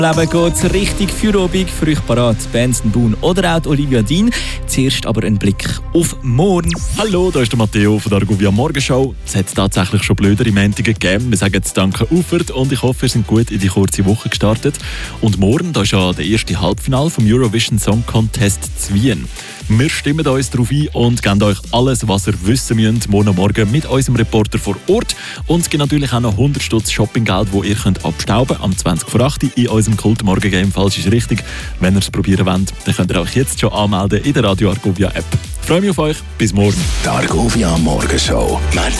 Leben geht's richtig Feierabend für euch parat. Benson Boone oder auch Olivia Dean. Zuerst aber ein Blick auf morgen. Hallo, da ist der Matteo von der Argovia Morgenshow. Es hat tatsächlich schon blödere Mäntige gegeben. Wir sagen jetzt Danke Ufert und ich hoffe, ihr seid gut in die kurze Woche gestartet. Und morgen, da ist ja der erste Halbfinale vom Eurovision Song Contest zu Wien. Wir stimmen uns darauf ein und geben euch alles, was ihr wissen müsst, morgen mit unserem Reporter vor Ort. Und es gibt natürlich auch noch 100 Stutz Shoppinggeld, das ihr könnt abstauben am 20 vor 8 in unserem Kult-Morgen-Game. Falsch ist richtig. Wenn ihr es probieren wollt, dann könnt ihr euch jetzt schon anmelden in der Radio Argovia App. Ich freue mich auf euch. Bis morgen. Die Argovia Morgenshow.